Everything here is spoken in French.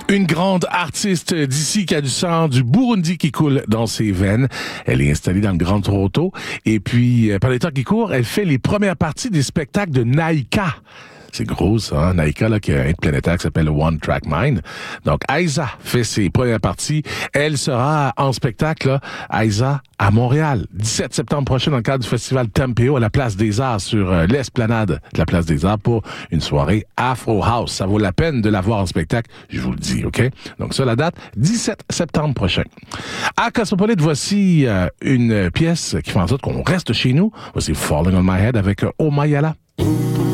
Une grande artiste d'ici qui a du sang du Burundi qui coule dans ses veines. Elle est installée dans le Grand Toronto. Et puis, par les temps qui courent, elle fait les premières parties des spectacles de Naïka. C'est gros, ça, hein? Naïka, là, qui a un planétaire qui s'appelle One Track Mind. Donc, Aïssa fait ses premières parties. Elle sera en spectacle, là, Aïssa, à Montréal, 17 septembre prochain, dans le cadre du festival Tempéo à la Place des Arts, sur l'esplanade de la Place des Arts, pour une soirée Afro House. Ça vaut la peine de la voir en spectacle, je vous le dis, OK? Donc, ça, la date, 17 septembre prochain. À Cosmopolite, voici une pièce qui fait en sorte qu'on reste chez nous. Voici Falling on My Head avec Omayala.